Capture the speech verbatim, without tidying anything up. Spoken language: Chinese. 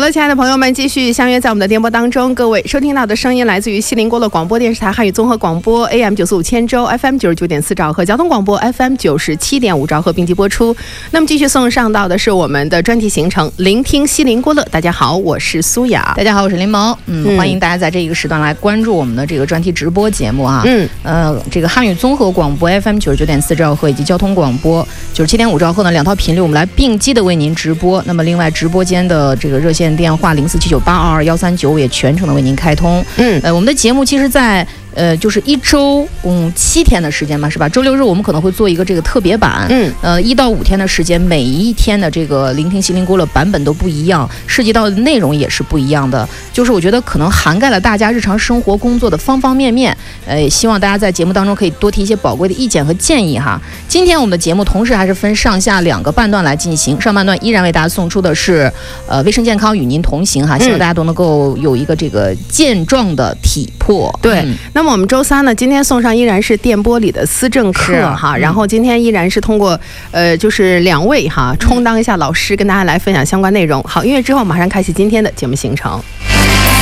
的，亲爱的朋友们，继续相约在我们的电波当中。各位收听到的声音来自于西宁郭勒广播电视台汉语综合广播 A M 九四五千州 F M 九十九点四兆赫，交通广播 F M 九十七点五兆赫并机播出。那么继续送上到的是我们的专题行程，聆听西宁郭勒。大家好，我是苏雅。 大家好，我是林萌。嗯，嗯欢迎大家在这一个时段来关注我们的这个专题直播节目啊。嗯，呃，这个汉语综合广播 F M 九十九点四兆赫以及交通广播九十七点五兆赫呢两套频率，我们来并机的为您直播。那么另外直播间的这个热线电话零四七九八二二幺三九五也全程的为您开通。嗯，呃，我们的节目其实在呃就是一周嗯七天的时间嘛，是吧？周六日我们可能会做一个这个特别版。嗯，呃，一到五天的时间，每一天的这个聆听西宁郭勒版本都不一样，涉及到的内容也是不一样的。就是我觉得可能涵盖了大家日常生活工作的方方面面。呃，也希望大家在节目当中可以多提一些宝贵的意见和建议哈。今天我们的节目同时还是分上下两个半段来进行，上半段依然为大家送出的是呃卫生健康与您同行哈，希望大家都能够有一个这个健壮的体魄。 对，嗯、那么我们周三呢，今天送上依然是电波里的思政课哈、嗯，然后今天依然是通过呃就是两位哈充当一下老师，跟大家来分享相关内容。好，音乐之后马上开启今天的节目行程。